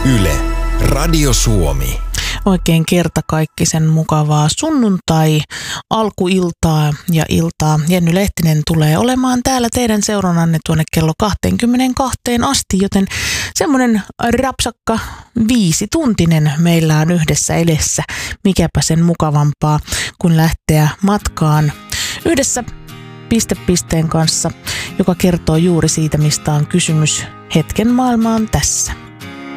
Yle, Radio Suomi. Oikein kertakaikkisen mukavaa sunnuntai, alkuiltaa ja iltaa. Jenny Lehtinen tulee olemaan täällä teidän seurannanne tuonne kello 22 asti, joten semmoinen rapsakka 5-tuntinen meillä on yhdessä edessä. Mikäpä sen mukavampaa kuin lähteä matkaan yhdessä pisteen kanssa, joka kertoo juuri siitä, mistä on kysymys. Hetken maailma on tässä.